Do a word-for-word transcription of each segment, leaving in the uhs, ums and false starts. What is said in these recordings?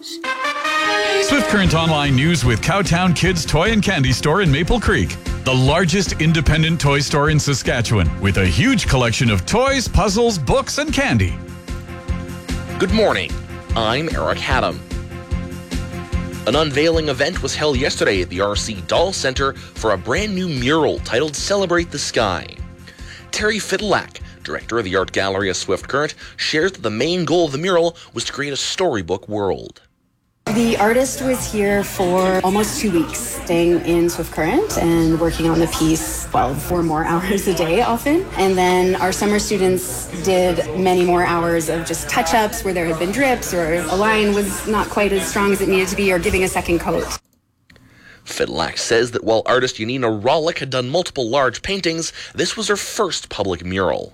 Swift Current Online News with Cowtown Kids Toy and Candy Store in Maple Creek. The largest independent toy store in Saskatchewan with a huge collection of toys, puzzles, books, and candy. Good morning. I'm Eric Haddam. An unveiling event was held yesterday at the R C Doll Centre for a brand new mural titled Celebrate the Sky. Terry Fiddlack, director of the Art Gallery of Swift Current, shares that the main goal of the mural was to create a storybook world. The artist was here for almost two weeks, staying in Swift Current and working on the piece twelve or more hours a day often. And then our summer students did many more hours of just touch-ups where there had been drips or a line was not quite as strong as it needed to be or giving a second coat. Fiddlack says that while artist Yanina Rollick had done multiple large paintings, this was her first public mural.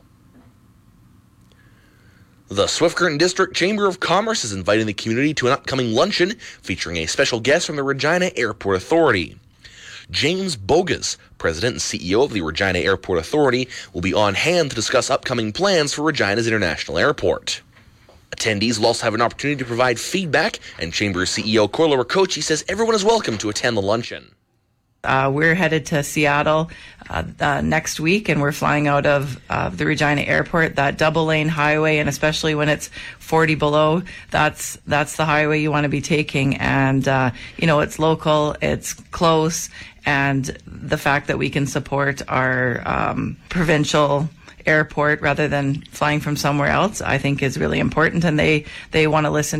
The Swift Current District Chamber of Commerce is inviting the community to an upcoming luncheon featuring a special guest from the Regina Airport Authority. James Bogus, President and C E O of the Regina Airport Authority, will be on hand to discuss upcoming plans for Regina's International Airport. Attendees will also have an opportunity to provide feedback, and Chamber C E O Corla Ricochi says everyone is welcome to attend the luncheon. Uh, we're headed to Seattle uh, uh, next week, and we're flying out of uh, the Regina Airport. That double-lane highway, and especially when it's forty below, that's that's the highway you want to be taking. And uh, you know, it's local, it's close, and the fact that we can support our um, provincial airport rather than flying from somewhere else, I think, is really important. And they they want to listen